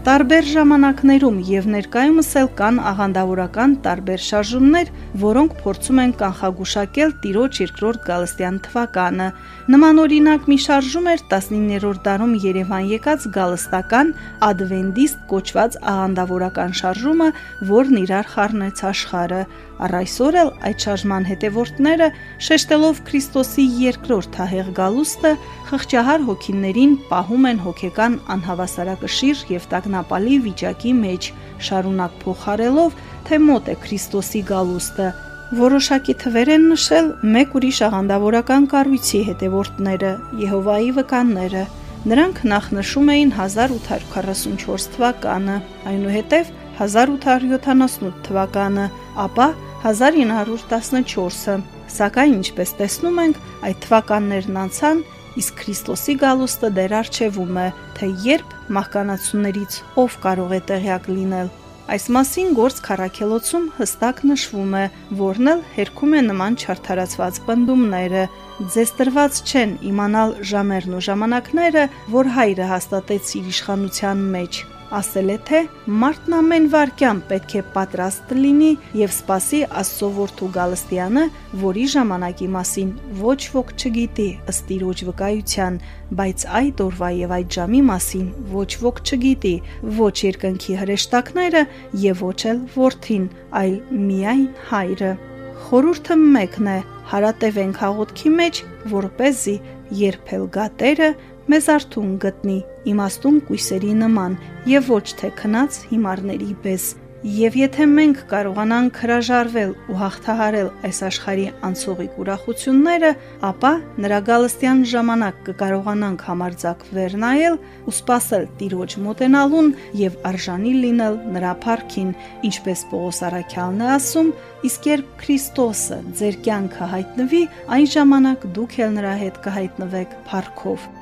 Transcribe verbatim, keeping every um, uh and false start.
Տարբեր ժամանակներում եւ ներկայումս էլ կան աղանդավորական տարբեր շարժումներ, որոնք փորձում են կանխագուշակել Տիրոջ երկրորդ Գալստյան թվականը։ Նման օրինակ մի շարժում էր տասնիններորդ դարում Երևան եկած գալստական ադվենտիստ կոչված աղանդավորական շարժումը, որն իրար խառնեց աշխարհը։ Առ այսօր էլ այդ շարժման հետևորդները, շեշտելով Քրիստոսի երկրորդ թահեղ գալուստը, խղճահար հոգիներին պահում են հոգեկան անհավասարակշիռ եւ տագնապալի վիճակի մեջ, շարունակ փոխարելով, թե մոտ է Քրիստոսի գալուստը։ Որոշակի թվեր են նշել մեկ ուրիշ աղանդավորական կառույցի հետևորդները՝ Եհովայի վկանները։ Նրանք նախ նշում էին հազար ութ հարյուր քառասունչորս թվականը, այնուհետև հազար ութ հարյուր յոթանասունութ թվականը, ապա հազար ինը հարյուր տասնչորսը, սակայն ինչպես տեսնում ենք, այդ թվականներն անցան, իսկ Քրիստոսի գալուստը դեռ առջևում է, թե երբ մահկանացուներից ով կարող է տեղյակ լինել։ Այս մասին Գործ Քառաքելոցում հստակ նշվում է, որն էլ հերքում է նման չարդարացված պնդումները։ Ձեզ տրված չեն իմանալ ժամերն ու ժամանակները, որ Հայրը հաստատեց իր իշխանության մեջ։ Ասել է, թե մարդն ամեն վայրկյան պետք է պատրաստ լինի եւ սպասի Աստծո որդու Գալստյանը, որի ժամանակի մասին ոչ ոք չգիտի ըստ Տիրոջ վկայության, բայց այդ օրվա եւ այդ ժամի մասին ոչ ոք չգիտի, ոչ երկնքի հրեշտակները եւ ոչ էլ որդին, այլ միայն Հայրը։ Խորհուրդը մեկն է՝ հարատևենք հաղորդքի մեջ, որպեսզի երբ էլ գա Տերը, մեզ արթուն գտնի, իմաստուն կույսերի նման եւ ոչ թե քնած հիմարների պես։ Եվ եթե մենք կարողանանք հրաժարվել ու հաղթահարել այս աշխարհի անցողիկ ուրախությունները, ապա նրա գալստյան ժամանակ կկարողանանք համարձակվել նայել ու սպասել Տիրոջ մոտենալուն եւ արժանի լինել նրա փառքին, ինչպես Պողոս առաքյալն է ասում, իսկ երբ Քրիստոսը ձեր կյանքը հայտնվի, այն ժամանակ դուք էլ նրա հետ կհայտնվեք փառքով։